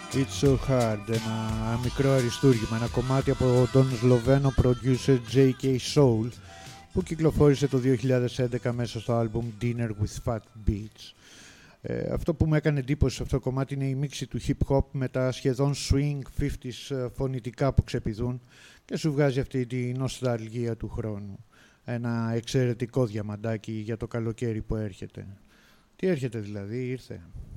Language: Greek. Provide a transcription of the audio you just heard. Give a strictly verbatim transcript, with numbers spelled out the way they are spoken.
It's So Hard, ένα μικρό αριστούργημα, ένα κομμάτι από τον Σλοβαίνο producer τζέι κέι Soul που κυκλοφόρησε το δύο χιλιάδες έντεκα μέσα στο άλμπουμ Dinner with Fat Beats. Ε, αυτό που μου έκανε εντύπωση σε αυτό το κομμάτι είναι η μίξη του hip hop με τα σχεδόν swing πενηκά φωνητικά που ξεπηδούν και σου βγάζει αυτή τη νοσταλγία του χρόνου. Ένα εξαιρετικό διαμαντάκι για το καλοκαίρι που έρχεται. Τι έρχεται δηλαδή, ήρθε.